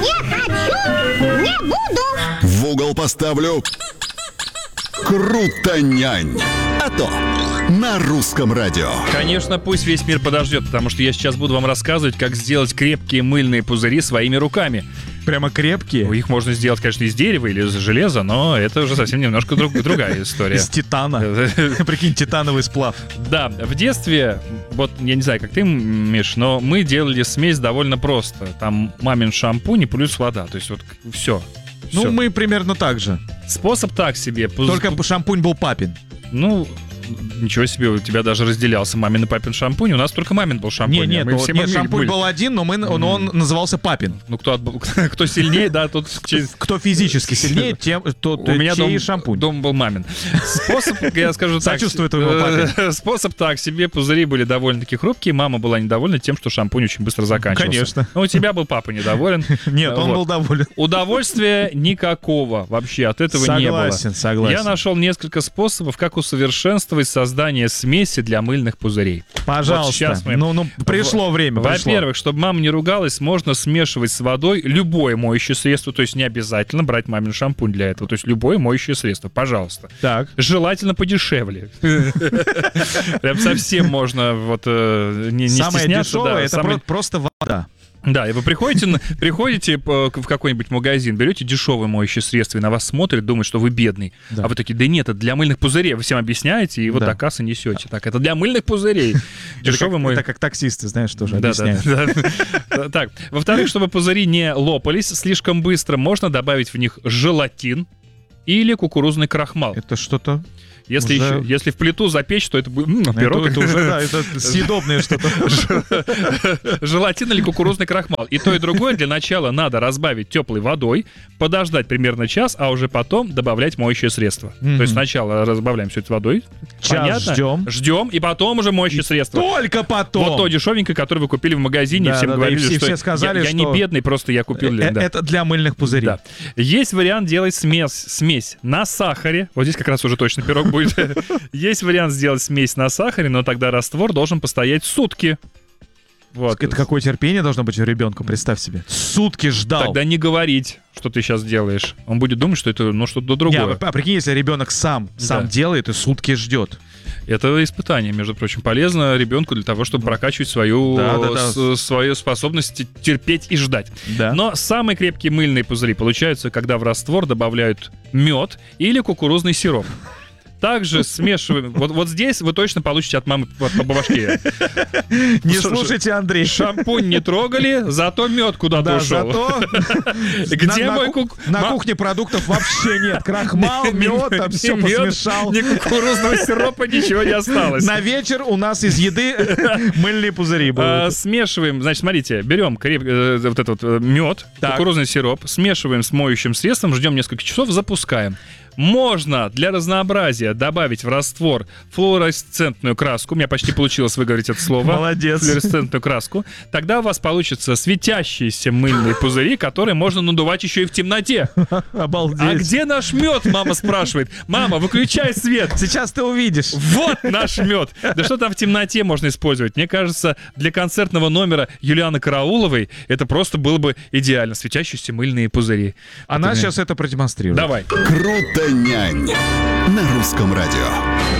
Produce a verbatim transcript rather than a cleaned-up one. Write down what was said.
Не хочу, не буду. В угол поставлю Крутонянь. А то на русском радио. Конечно, пусть весь мир подождет, потому что я сейчас буду вам рассказывать, как сделать крепкие мыльные пузыри своими руками. Прямо крепкие? Их можно сделать, конечно, из дерева или из железа, но это уже совсем немножко друг, другая история. Из титана. Прикинь, титановый сплав. Да, в детстве, вот я не знаю, как ты, Миш, но мы делали смесь довольно просто. Там мамин шампунь и плюс вода. То есть вот все. Ну, мы примерно так же. Способ так себе. Только шампунь был папин. Ну, ничего себе, у тебя даже разделялся мамин и папин шампунь. У нас только мамин был шампунь. Нет, нет, мы ну, все нет шампунь были. был один, но, мы, но он назывался папин. Ну, кто, кто сильнее, да, тот... Кто физически сильнее, тем, тот у меня дом, и шампунь. Дом был мамин. Способ, я скажу так... Сочувствую твоему папе. Способ так себе, пузыри были довольно-таки хрупкие. Мама была недовольна тем, что шампунь очень быстро заканчивался. Конечно. Но у тебя был папа недоволен. Нет, он вот. был доволен. Удовольствия никакого вообще от этого согласен, не было. Согласен, согласен. Я нашел несколько способов, как усовершенствовать создание смеси для мыльных пузырей. Пожалуйста. Вот сейчас мы... Ну, ну, пришло в... время. Во-первых, чтобы мама не ругалась, можно смешивать с водой любое моющее средство. То есть не обязательно брать мамин шампунь для этого. То есть любое моющее средство, пожалуйста. Так. Желательно подешевле. Прям совсем можно вот не стесняться. Самое дешевое — это просто вода. Да, и вы приходите, приходите в какой-нибудь магазин, берете дешевое моющее средство, и на вас смотрят, думают, что вы бедный. Да. А вы такие: да нет, это для мыльных пузырей. Вы всем объясняете, и вот до кассы несете. Так, это для мыльных пузырей. Дешевый мой... Это как таксисты, знаешь, тоже объясняют. Да, да. Так, во-вторых, чтобы пузыри не лопались слишком быстро, можно добавить в них желатин или кукурузный крахмал. Это что-то... Если, уже... еще, если в плиту запечь, то это будет м, пирог. Это, это уже, да, это съедобное что-то. Желатин или кукурузный крахмал. И то, и другое для начала надо разбавить теплой водой, подождать примерно час, а уже потом добавлять моющее средство. Mm-hmm. То есть сначала разбавляем все это водой. Час понятно? ждем. Ждем, и потом уже моющее и средство. Только потом. Вот то дешевенькое, которое вы купили в магазине, да, всем да, говорили, все, что, все сказали, я, я что не бедный, просто я купил. Э- да. Это для мыльных пузырей. Да. Есть вариант делать смесь, смесь на сахаре. Вот здесь как раз уже точно пирог будет. Есть вариант сделать смесь на сахаре, но тогда раствор должен постоять сутки. Вот. Это какое терпение должно быть у ребенка, представь себе. Сутки ждал. Тогда не говорить, что ты сейчас делаешь. Он будет думать, что это ну, что-то другое. Не, а прикинь, если ребенок сам, сам да. делает и сутки ждет. Это испытание, между прочим, полезно ребенку для того, чтобы прокачивать свою, да, да, да. С, свою способность терпеть и ждать. Да. Но самые крепкие мыльные пузыри получаются, когда в раствор добавляют мед или кукурузный сироп. Также смешиваем. Вот, вот здесь вы точно получите от мамы по, по башке. Не слушайте, Андрей. Шампунь не трогали, зато мед куда-то да, ушел. Зато Где на, мой на, кук... на кухне продуктов вообще нет. Крахмал, мед, там все посмешал. Ни кукурузного сиропа, ничего не осталось. На вечер у нас из еды мыльные пузыри будут. Смешиваем, значит, смотрите, берем вот этот вот мед, кукурузный сироп, смешиваем с моющим средством, ждем несколько часов, запускаем. Можно для разнообразия добавить в раствор флуоресцентную краску. У меня почти получилось выговорить это слово. Молодец. Флуоресцентную краску. Тогда у вас получатся светящиеся мыльные пузыри, которые можно надувать еще и в темноте. Обалдеть. А где наш мед, мама спрашивает. Мама, выключай свет. Сейчас ты увидишь. Вот наш мед. Да что там в темноте можно использовать? Мне кажется, для концертного номера Юлианы Карауловой это просто было бы идеально. Светящиеся мыльные пузыри. Она это... сейчас это продемонстрирует. Давай. Крутонянь на русском радио.